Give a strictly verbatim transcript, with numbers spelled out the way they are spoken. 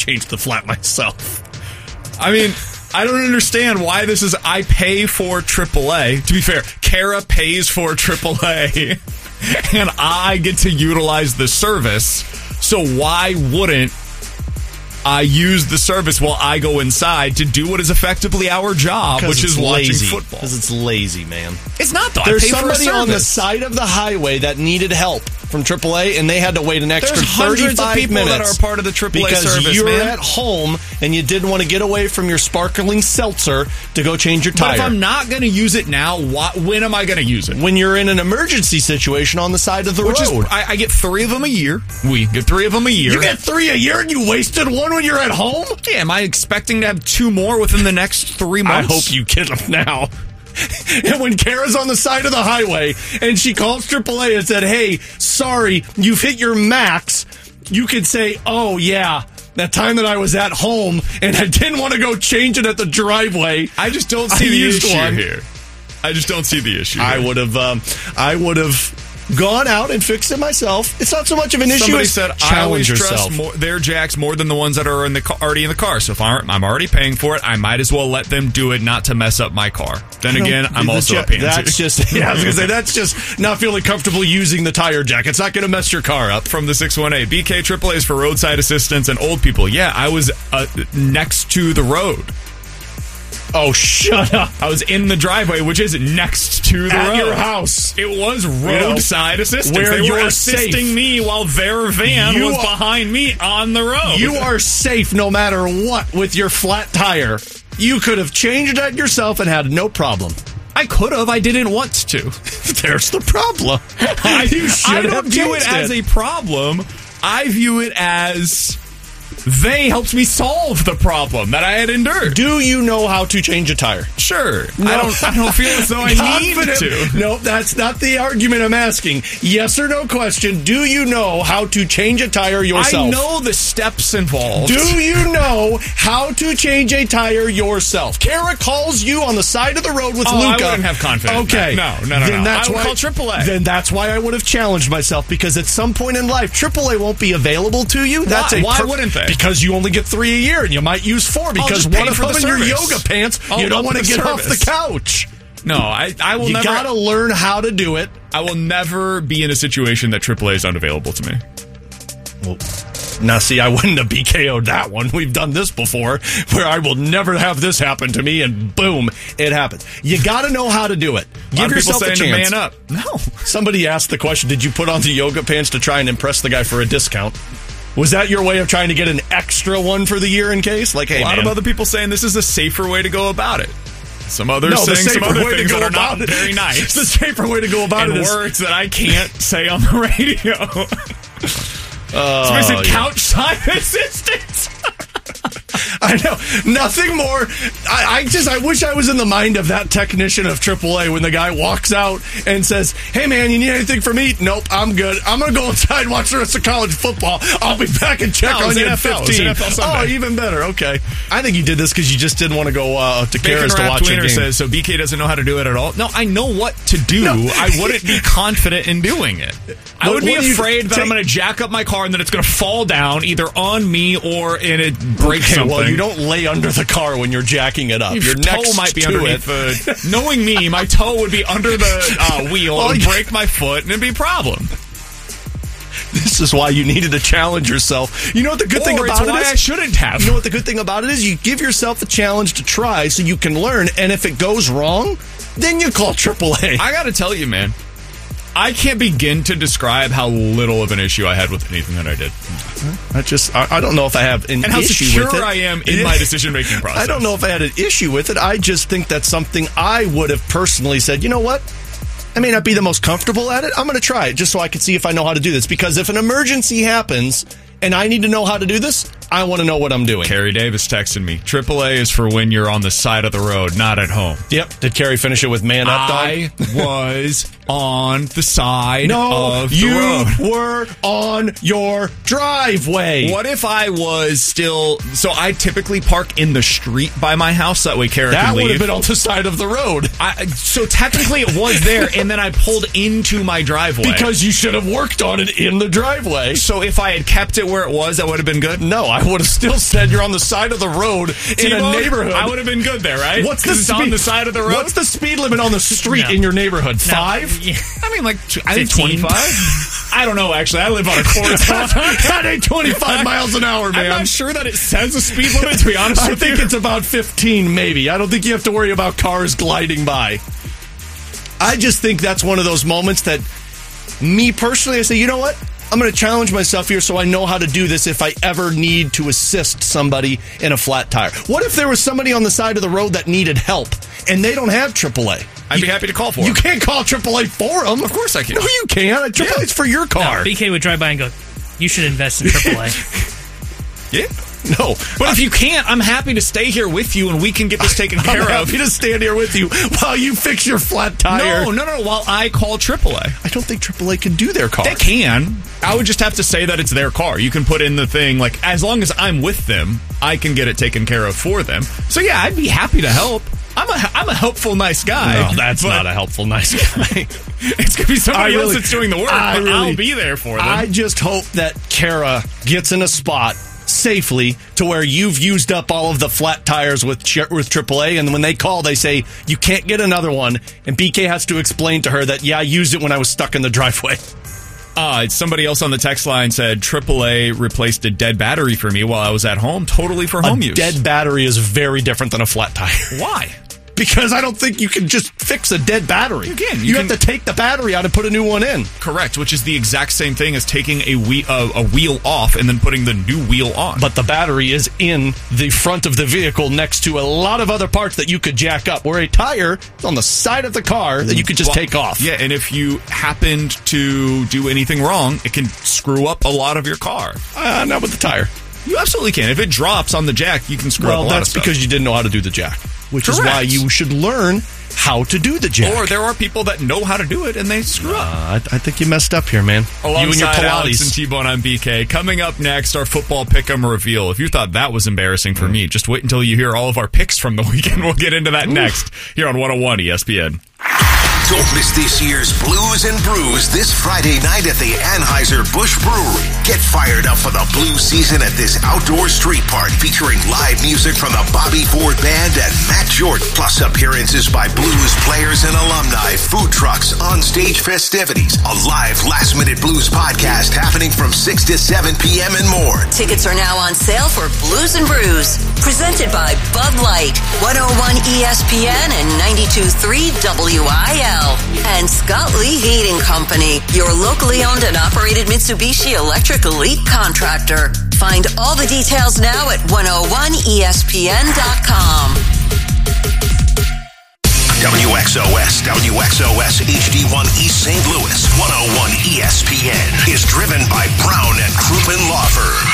change the flat myself. I mean, I don't understand why this is, I pay for triple A. To be fair, Kara pays for triple A, and I get to utilize the service. So why wouldn't I use the service while I go inside to do what is effectively our job, which is watching lazy. football? Because it's lazy, man. It's not, though. There's I pay somebody for a on the service. side of the highway that needed help from triple A, and they had to wait an extra There's hundreds thirty-five of people minutes that are part of the triple A because service, you're man. at home and you didn't want to get away from your sparkling seltzer to go change your tire. But if I'm not going to use it now, why, when am I going to use it? When you're in an emergency situation on the side of the Which road. is, I, I get three of them a year. We get three of them a year. You get three a year and you wasted one when you're at home? Yeah, am I expecting to have two more within the next three months? I hope you get them now. And when Kara's on the side of the highway and she calls triple A and said, hey, sorry, you've hit your max, you could say, oh, yeah, that time that I was at home and I didn't want to go change it at the driveway. I just don't see I the used issue one. here. I just don't see the issue. I here. would have, um, I would have gone out and fixed it myself. It's not so much of an issue Somebody as said, I challenge always yourself. trust more, their jacks more than the ones that are in the car, already in the car. So if I'm, I'm already paying for it, I might as well let them do it, not to mess up my car. Then again, I'm also a pansy. That's just, yeah, I was going to say, that's just not feeling comfortable using the tire jack. It's not going to mess your car up. From the six one eight, B K triple A is for roadside assistance and old people. Yeah, I was uh, next to the road. Oh, shut up. I was in the driveway, which is next to the At road. your house. It was roadside assistance. where they were you're assisting safe. me while their van You was are- behind me on the road. You are safe no matter what with your flat tire. You could have changed that yourself and had no problem. I could have. I didn't want to. There's the problem. I, You should I don't have view it changed as it. a problem. I view it as they helped me solve the problem that I had endured. Do you know how to change a tire? Sure. I don't I don't feel as though I need Confident- to. No, that's not the argument I'm asking. Yes or no question. Do you know how to change a tire yourself? I know the steps involved. Do you know how to change a tire yourself? Kara calls you on the side of the road with Oh, I Luca. wouldn't have confidence. Okay. No, no, no, Then no. that's I would why, call triple A. Then that's why I would have challenged myself, because at some point in life, triple A won't be available to you. That's Why? a Why wouldn't they? Because you only get three a year, and you might use four because just pay one of for them the in your service. yoga pants. I'll you don't up want to the get off the service. couch. No, I, I will You never. got to learn how to do it. I will never be in a situation that triple A is unavailable to me. Well, now, see, I wouldn't have B K O'd that one. We've done this before, where I will never have this happen to me, and boom, it happens. You got to know how to do it. A lot Give of people yourself a saying to chance. man up. No. Somebody asked the question, did you put on the yoga pants to try and impress the guy for a discount? Was that your way of trying to get an extra one for the year in case? Like, hey, A lot man, of other people saying this is a safer way to go about it. Some others no, the saying some safer other way to things go that are about not it. very nice. The safer way to go about and it is words that I can't say on the radio. Uh, Somebody said yeah. couch side assistance. I know. Nothing more. I, I just, I wish I was in the mind of that technician of triple A when the guy walks out and says, hey, man, you need anything from me? Nope, I'm good. I'm going to go inside and watch the rest of college football. I'll be back and check No, it on was you N at F L. It was fifteen. N F L Sunday. Oh, even better. Okay. I think you did this because you just didn't want to go uh, to Bacon Kara's to Wrapped watch a Wiener game. says, so B K doesn't know how to do it at all? No, I know what to do. No. I wouldn't be confident in doing it. I What- would be what do you afraid that take- I'm going to jack up my car and then it's going to fall down either on me or in it break Okay, something. well, you don't lay under the car when you're jacking it up. Your Your toe next might be to underneath it. the... Knowing me, my toe would be under the uh, wheel. Well, It would you- break my foot and it'd be a problem. This is why you needed to challenge yourself. You know what the good Or thing it's about why it is? I shouldn't have. You know what the good thing about it is? You give yourself a challenge to try so you can learn, and if it goes wrong, then you call triple A. I got to tell you, man, I can't begin to describe how little of an issue I had with anything that I did. I just, I, I don't know if I have an And how issue secure with it. I am in my decision-making process. I don't know if I had an issue with it. I just think that's something I would have personally said, you know what? I may not be the most comfortable at it. I'm going to try it just so I can see if I know how to do this. Because if an emergency happens and I need to know how to do this, I want to know what I'm doing. Carrie Davis texted me, triple A is for when you're on the side of the road, not at home. Yep. Did Carrie finish it with man up, dog? I was on the side No, of the you road. were on your driveway. What if I was still... So I typically park in the street by my house. That way Kara That can would leave. have been on the side of the road. I, so technically it was there, and then I pulled into my driveway. Because you should have worked on it in the driveway. So if I had kept it where it was, that would have been good? No, I would have still said you're on the side of the road in T-Bone, a neighborhood. I would have been good there, right? What's the it's speed on the side of the road? What's the speed limit on the street No. in your neighborhood? No. Five? Yeah. I mean, like, I think fifteen. twenty-five. I don't know, actually. I live on a quarter. That ain't twenty-five miles an hour, man. I'm not sure that it says a speed limit, to be honest I with think you. it's about fifteen, maybe. I don't think you have to worry about cars gliding by. I just think that's one of those moments that, me personally, I say, you know what? I'm going to challenge myself here so I know how to do this if I ever need to assist somebody in a flat tire. What if there was somebody on the side of the road that needed help and they don't have triple A? I'd be happy to call for You it. can't call triple A for them. Of course I can. No, you can't. triple A's for your car. B K would drive by and go, you should invest in triple A. Yeah. No. But if you can't, I'm happy to stay here with you and we can get this taken I'm care of. happy to stand here with you while you fix your flat tire. No, no, no, while I call triple A. I don't think triple A can do their car. They can. I would just have to say that it's their car. You can put in the thing, like, as long as I'm with them, I can get it taken care of for them. So, yeah, I'd be happy to help. I'm a, I'm a helpful, nice guy. No, that's but not a helpful, nice guy. It's going to be somebody I else really- that's doing the work, I but really- I'll be there for them. I just hope that Kara gets in a spot safely to where you've used up all of the flat tires with ch- with triple A, and when they call, they say, you can't get another one, and B K has to explain to her that, yeah, I used it when I was stuck in the driveway. Uh, somebody else on the text line said triple A replaced a dead battery for me while I was at home, totally for home a use. dead battery is very different than a flat tire. Why? Because I don't think you can just fix a dead battery. You can. You, You have can- to take the battery out and put a new one in. Correct, which is the exact same thing as taking a, wheel, uh, a wheel off and then putting the new wheel on. But the battery is in the front of the vehicle next to a lot of other parts that you could jack up, where a tire is on the side of the car that you could just Well, take off. Yeah, and if you happened to do anything wrong, it can screw up a lot of your car. Uh, not with the tire. You absolutely can. If it drops on the jack, you can screw Well, up a lot that's of stuff. because you didn't know how to do the jack, which is Correct. why you should learn how to do the jack. Or there are people that know how to do it and they screw up. Uh, I, I think you messed up here, man. Alongside you and your Alex and Pilates. T-Bone on B K. Coming up next, our football pick'em reveal. If you thought that was embarrassing for me, just wait until you hear all of our picks from the weekend. We'll get into that next here on one oh one E S P N. Don't miss this year's Blues and Brews this Friday night at the Anheuser-Busch Brewery. Get fired up for the blues season at this outdoor street park featuring live music from the Bobby Ford Band and Matt Jordan, plus appearances by blues players and alumni, food trucks, on-stage festivities, a live last-minute blues podcast happening from six to seven p.m. and more. Tickets are now on sale for Blues and Brews, presented by Bud Light, one oh one E S P N and ninety-two point three W I L. And Scott Lee Heating Company, your locally owned and operated Mitsubishi Electric Elite contractor. Find all the details now at one oh one E S P N dot com. W X O S, W X O S H D one East Saint Louis, one oh one E S P N is driven by Brown and Crouppen Law